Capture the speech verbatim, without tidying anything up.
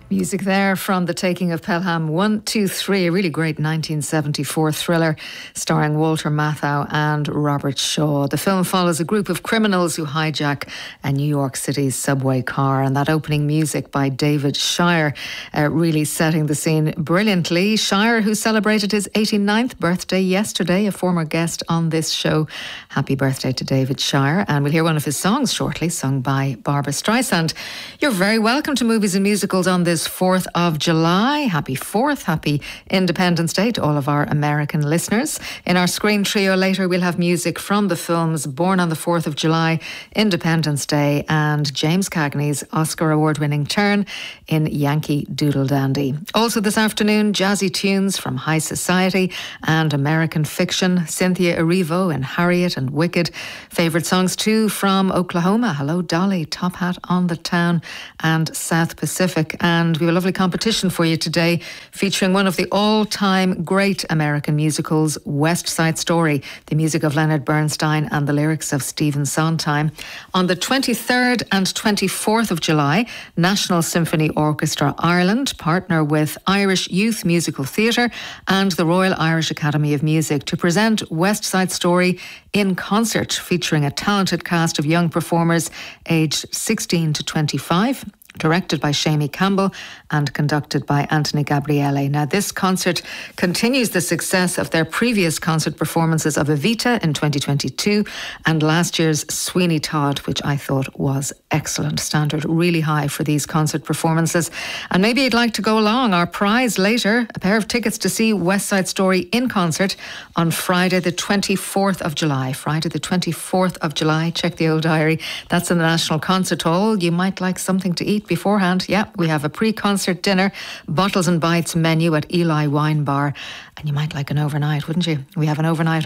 Music there from The Taking of Pelham one two three, a really great nineteen seventy-four thriller starring Walter Matthau and Robert Shaw. The film follows a group of criminals who hijack a New York City subway car, and that opening music by David Shire uh, really setting the scene brilliantly. Shire, who celebrated his eighty-ninth birthday yesterday, a former guest on this show. Happy birthday to David Shire, and we'll hear one of his songs shortly, sung by Barbra Streisand. You're very welcome to Movies and Musicals on this fourth of July. Happy fourth, happy Independence Day to all of our American listeners. In our screen trio later, we'll have music from the films Born on the fourth of July, Independence Day, and James Cagney's Oscar award-winning turn in Yankee Doodle Dandy. Also this afternoon, jazzy tunes from High Society and American Fiction, Cynthia Erivo in Harriet and Wicked. Favourite songs too from Oklahoma, Hello Dolly, Top Hat on the Town, and South Pacific. And we have a lovely competition for you today featuring one of the all-time great American musicals, West Side Story, the music of Leonard Bernstein and the lyrics of Stephen Sondheim. On the twenty-third and twenty-fourth of July, National Symphony Orchestra Ireland partner with Irish Youth Musical Theatre and the Royal Irish Academy of Music to present West Side Story in concert, featuring a talented cast of young performers aged sixteen to twenty-five. Directed by Shamie Campbell and conducted by Anthony Gabriele. Now, this concert continues the success of their previous concert performances of Evita in twenty twenty-two and last year's Sweeney Todd, which I thought was excellent. Standard really high for these concert performances. And maybe you'd like to go along. Our prize later, a pair of tickets to see West Side Story in concert on Friday the twenty-fourth of July. Friday the twenty-fourth of July. Check the old diary. That's in the National Concert Hall. You might like something to eat beforehand. Yeah, we have a pre-concert dinner, bottles and bites menu at Eli Wine Bar, and you might like an overnight, wouldn't you? We have an overnight